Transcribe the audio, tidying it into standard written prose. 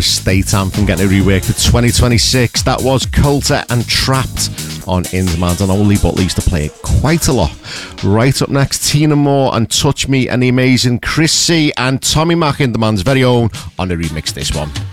the state anthem getting a rework for 2026. That was Coulter and Trapped on In Demand, and only but used to play it quite a lot. Right up next, Tina Moore and Touch Me, and the amazing Chris C and Tommy Mac, In Demand's very own, on the remix this one.